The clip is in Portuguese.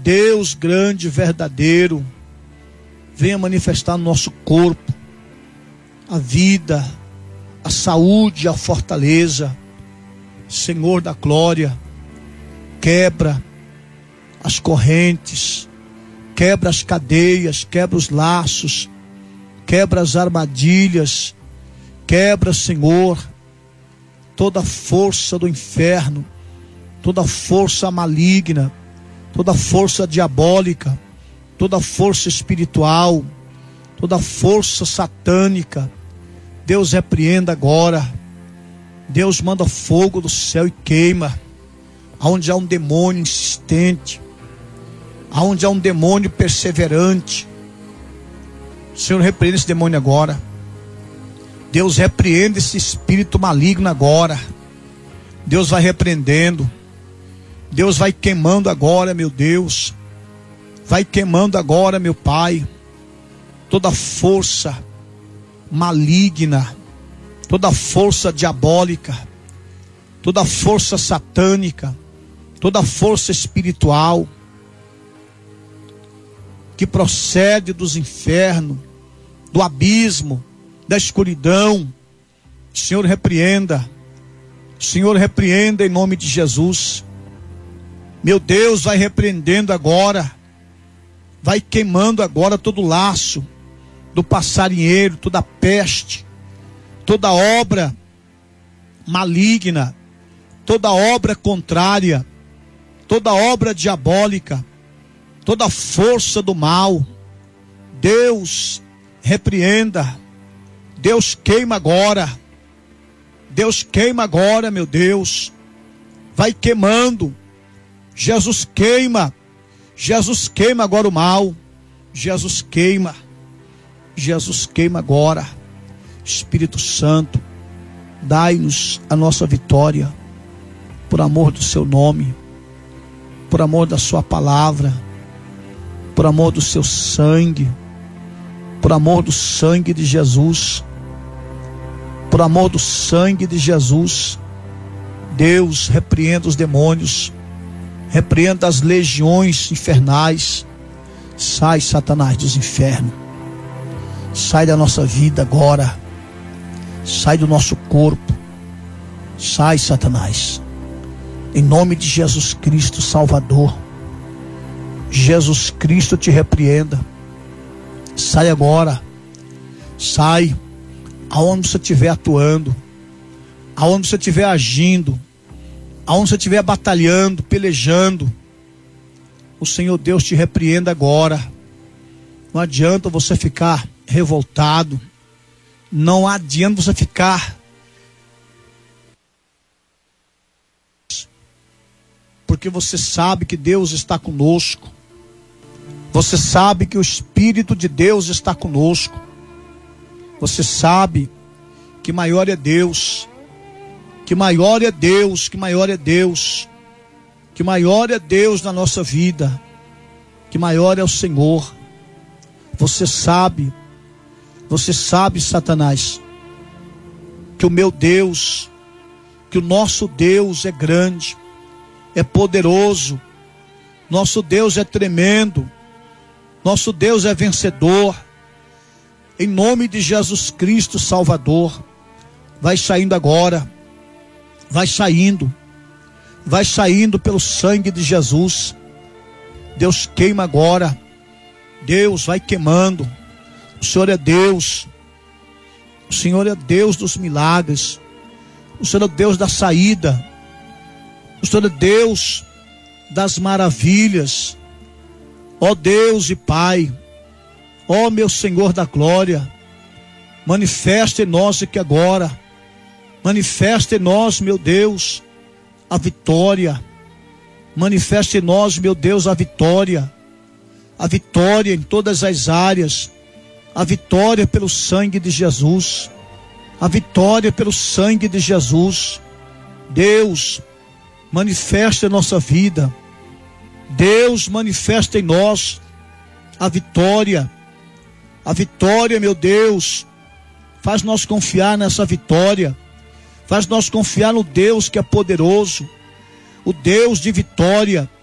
Deus grande e verdadeiro, venha manifestar no nosso corpo a vida, a saúde, a fortaleza. Senhor da glória, quebra as correntes, quebra as cadeias, quebra os laços, quebra as armadilhas, quebra, Senhor, toda a força do inferno, toda a força maligna, toda a força diabólica, toda a força espiritual, toda a força satânica. Deus repreenda agora. Deus manda fogo do céu e queima aonde há um demônio insistente, aonde há um demônio perseverante. O Senhor repreende esse demônio agora. Deus repreende esse espírito maligno agora. Deus vai repreendendo. Deus vai queimando agora, meu Deus. Vai queimando agora, meu Pai, toda força maligna, toda força diabólica, toda força satânica, toda força espiritual que procede dos infernos, do abismo, da escuridão. Senhor, repreenda. Senhor, repreenda em nome de Jesus. Meu Deus, vai repreendendo agora. Vai queimando agora todo laço do passarinheiro, toda peste, toda obra maligna, toda obra contrária, toda obra diabólica, toda força do mal. Deus repreenda. Deus queima agora. Deus queima agora, meu Deus. Vai queimando. Jesus queima. Jesus queima agora o mal. Jesus queima. Jesus queima agora. Espírito Santo, dai-nos a nossa vitória, por amor do seu nome, por amor da sua palavra, por amor do seu sangue, por amor do sangue de Jesus, por amor do sangue de Jesus. Deus, repreenda os demônios, repreenda as legiões infernais. Sai, Satanás, dos infernos. Sai da nossa vida agora. Sai do nosso corpo. Sai, Satanás. Em nome de Jesus Cristo, Salvador. Jesus Cristo te repreenda. Sai agora. Sai. Aonde você estiver atuando, aonde você estiver agindo, aonde você estiver batalhando, pelejando, o Senhor Deus te repreenda agora. Não adianta você ficar revoltado, não adianta você ficar, porque você sabe que Deus está conosco, você sabe que o Espírito de Deus está conosco, você sabe que maior é Deus, que maior é Deus, que maior é Deus, que maior é Deus na nossa vida, que maior é o Senhor. Você sabe, Satanás, que o meu Deus, que o nosso Deus é grande, é poderoso, nosso Deus é tremendo, nosso Deus é vencedor. Em nome de Jesus Cristo, Salvador, vai saindo agora, vai saindo pelo sangue de Jesus. Deus queima agora, Deus vai queimando. O Senhor é Deus, o Senhor é Deus dos milagres, o Senhor é Deus da saída, o Senhor é Deus das maravilhas. Ó Deus e Pai, ó meu Senhor da glória, manifesta em nós aqui agora, manifesta em nós, meu Deus, a vitória, manifesta em nós, meu Deus, a vitória em todas as áreas, a vitória pelo sangue de Jesus, a vitória pelo sangue de Jesus. Deus, manifesta em nossa vida, Deus, manifesta em nós a vitória, meu Deus, faz nós confiar nessa vitória, faz nós confiar no Deus que é poderoso, o Deus de vitória,